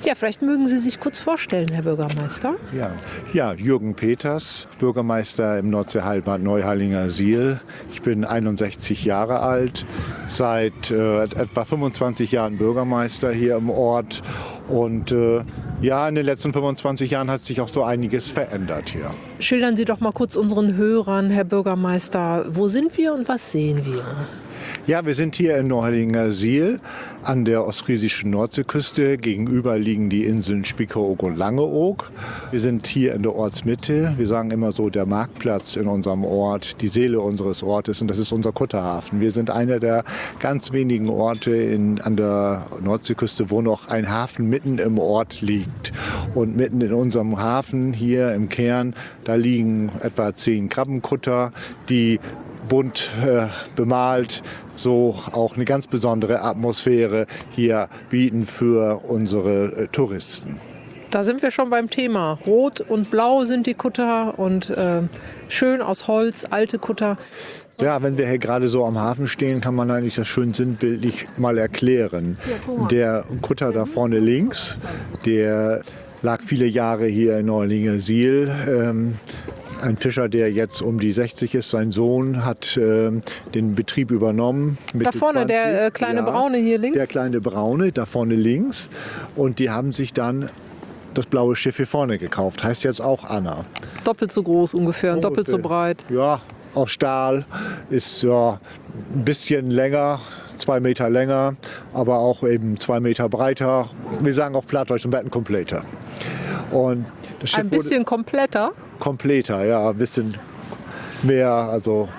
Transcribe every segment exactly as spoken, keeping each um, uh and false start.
Ja, vielleicht mögen Sie sich kurz vorstellen, Herr Bürgermeister. Ja, ja Jürgen Peters, Bürgermeister im Nordseeheilbad Neuhallinger-Siel. Ich bin einundsechzig Jahre alt, seit äh, etwa fünfundzwanzig Jahren Bürgermeister hier im Ort. Und äh, ja, in den letzten fünfundzwanzig Jahren hat sich auch so einiges verändert hier. Schildern Sie doch mal kurz unseren Hörern, Herr Bürgermeister, wo sind wir und was sehen wir? Ja, wir sind hier in Neuhallinger-Siel an der ostfriesischen Nordseeküste. Gegenüber liegen die Inseln Spiekeroog und Langeoog. Wir sind hier in der Ortsmitte. Wir sagen immer so, der Marktplatz in unserem Ort, die Seele unseres Ortes, und das ist unser Kutterhafen. Wir sind einer der ganz wenigen Orte in, an der Nordseeküste, wo noch ein Hafen mitten im Ort liegt. Und mitten in unserem Hafen hier im Kern, da liegen etwa zehn Krabbenkutter, die bunt äh, bemalt, so auch eine ganz besondere Atmosphäre hier bieten für unsere äh, Touristen. Da sind wir schon beim Thema. Rot und blau sind die Kutter und äh, schön aus Holz, alte Kutter. Ja, wenn wir hier gerade so am Hafen stehen, kann man eigentlich das schön sinnbildlich mal erklären. Der Kutter da vorne links, der lag viele Jahre hier in Neuhallinger-Siel. Ähm, Ein Fischer, der jetzt um die sechzig ist, sein Sohn hat äh, den Betrieb übernommen. Da vorne, zwanzig, der äh, kleine ja, Braune hier links? Der kleine Braune, da vorne links. Und die haben sich dann das blaue Schiff hier vorne gekauft. Heißt jetzt auch Anna. Doppelt so groß ungefähr, ungefähr. Doppelt so breit. Ja, aus Stahl, ist ja ein bisschen länger, zwei Meter länger, aber auch eben zwei Meter breiter. Wir sagen auch Plattdeutsch, ein bisschen kompletter. Und das Schiff ein bisschen kompletter? Kompletter, ja, ein bisschen mehr, also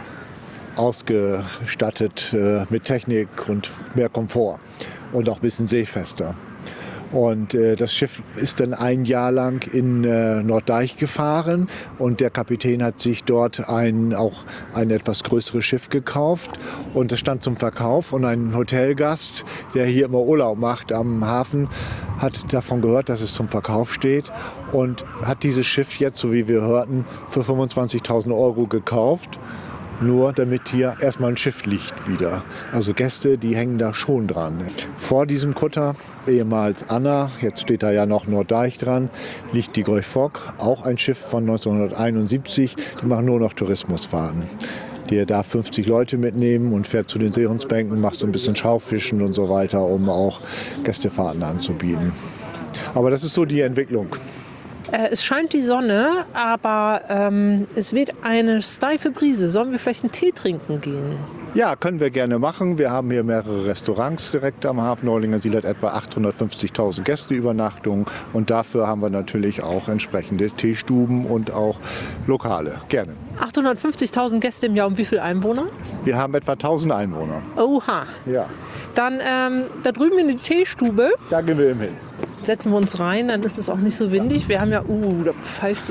ausgestattet äh, mit Technik und mehr Komfort und auch ein bisschen seefester. Und äh, das Schiff ist dann ein Jahr lang in äh, Norddeich gefahren und der Kapitän hat sich dort ein, auch ein etwas größeres Schiff gekauft und das stand zum Verkauf und ein Hotelgast, der hier immer Urlaub macht am Hafen, hat davon gehört, dass es zum Verkauf steht und hat dieses Schiff jetzt, so wie wir hörten, für fünfundzwanzigtausend Euro gekauft. Nur damit hier erstmal ein Schiff liegt wieder. Also Gäste, die hängen da schon dran. Vor diesem Kutter, ehemals Anna, jetzt steht da ja noch Norddeich dran, liegt die Goy Fock, auch ein Schiff von neunzehnhunderteinundsiebzig. Die machen nur noch Tourismusfahrten. Der darf fünfzig Leute mitnehmen und fährt zu den Seehundsbänken, macht so ein bisschen Schaufischen und so weiter, um auch Gästefahrten anzubieten. Aber das ist so die Entwicklung. Es scheint die Sonne, aber ähm, es weht eine steife Brise. Sollen wir vielleicht einen Tee trinken gehen? Ja, können wir gerne machen. Wir haben hier mehrere Restaurants direkt am Hafen. Neuhallinger-Siel hat etwa achthundertfünfzigtausend Gästeübernachtungen und dafür haben wir natürlich auch entsprechende Teestuben und auch Lokale. Gerne. achthundertfünfzigtausend Gäste im Jahr, und wie viele Einwohner? Wir haben etwa tausend Einwohner. Oha. Ja. Dann ähm, da drüben in die Teestube. Da gehen wir eben hin. Setzen wir uns rein, dann ist es auch nicht so windig. Wir haben ja, uh, da pfeift es.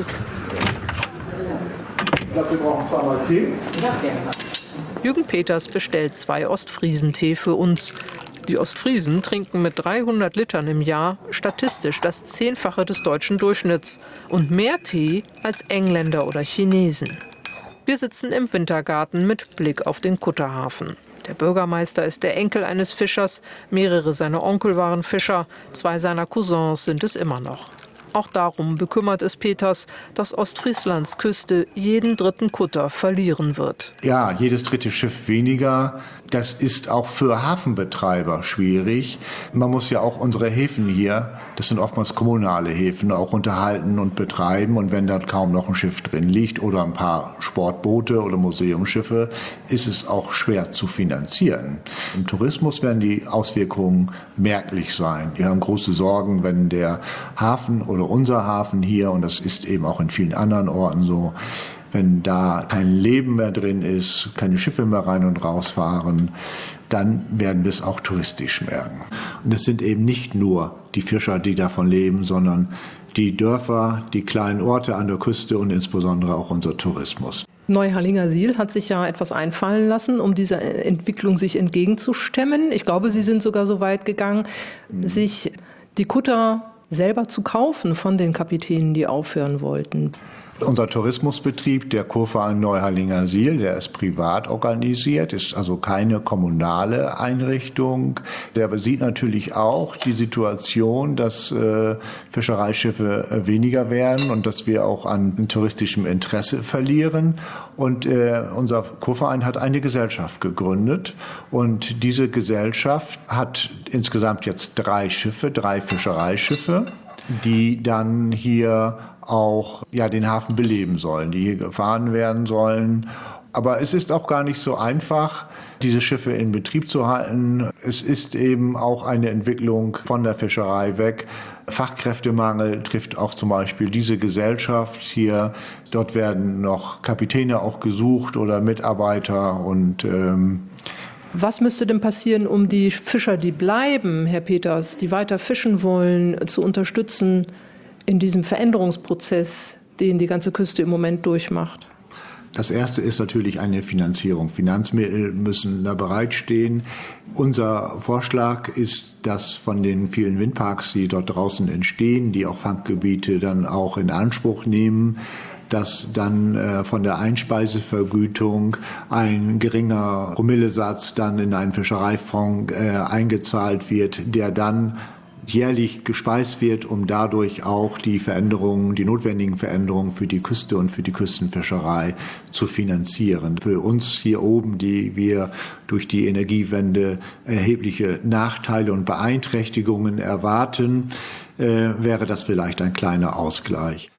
Ich glaube, wir brauchen zweimal Tee. Jürgen Peters bestellt zwei Ostfriesentee für uns. Die Ostfriesen trinken mit dreihundert Litern im Jahr statistisch das Zehnfache des deutschen Durchschnitts und mehr Tee als Engländer oder Chinesen. Wir sitzen im Wintergarten mit Blick auf den Kutterhafen. Der Bürgermeister ist der Enkel eines Fischers, mehrere seiner Onkel waren Fischer, zwei seiner Cousins sind es immer noch. Auch darum bekümmert es Peters, dass Ostfrieslands Küste jeden dritten Kutter verlieren wird. Ja, jedes dritte Schiff weniger. Das ist auch für Hafenbetreiber schwierig. Man muss ja auch unsere Häfen hier, das sind oftmals kommunale Häfen, auch unterhalten und betreiben. Und wenn dort kaum noch ein Schiff drin liegt oder ein paar Sportboote oder Museumsschiffe, ist es auch schwer zu finanzieren. Im Tourismus werden die Auswirkungen merklich sein. Wir haben große Sorgen, wenn der Hafen oder unser Hafen hier, und das ist eben auch in vielen anderen Orten so, wenn da kein Leben mehr drin ist, keine Schiffe mehr rein und raus fahren, dann werden wir es auch touristisch merken. Und es sind eben nicht nur die Fischer, die davon leben, sondern die Dörfer, die kleinen Orte an der Küste und insbesondere auch unser Tourismus. Neuhallinger-Siel hat sich ja etwas einfallen lassen, um dieser Entwicklung sich entgegenzustemmen. Ich glaube, Sie sind sogar so weit gegangen, mhm. sich die Kutter selber zu kaufen von den Kapitänen, die aufhören wollten. Unser Tourismusbetrieb, der Kurverein Neuharlinger Siel, der ist privat organisiert, ist also keine kommunale Einrichtung. Der sieht natürlich auch die Situation, dass äh, Fischereischiffe äh, weniger werden und dass wir auch an touristischem Interesse verlieren. Und äh, unser Kurverein hat eine Gesellschaft gegründet und diese Gesellschaft hat insgesamt jetzt drei Schiffe, drei Fischereischiffe, die dann hier auch ja, den Hafen beleben sollen, die hier gefahren werden sollen. Aber es ist auch gar nicht so einfach, diese Schiffe in Betrieb zu halten. Es ist eben auch eine Entwicklung von der Fischerei weg. Fachkräftemangel trifft auch zum Beispiel diese Gesellschaft hier. Dort werden noch Kapitäne auch gesucht oder Mitarbeiter und ähm Was müsste denn passieren, um die Fischer, die bleiben, Herr Peters, die weiter fischen wollen, zu unterstützen in diesem Veränderungsprozess, den die ganze Küste im Moment durchmacht? Das erste ist natürlich eine Finanzierung. Finanzmittel müssen da bereitstehen. Unser Vorschlag ist, dass von den vielen Windparks, die dort draußen entstehen, die auch Fanggebiete dann auch in Anspruch nehmen, dass dann äh, von der Einspeisevergütung ein geringer Promillesatz dann in einen Fischereifonds äh, eingezahlt wird, der dann jährlich gespeist wird, um dadurch auch die Veränderungen, die notwendigen Veränderungen für die Küste und für die Küstenfischerei zu finanzieren. Für uns hier oben, die wir durch die Energiewende erhebliche Nachteile und Beeinträchtigungen erwarten, äh, wäre das vielleicht ein kleiner Ausgleich.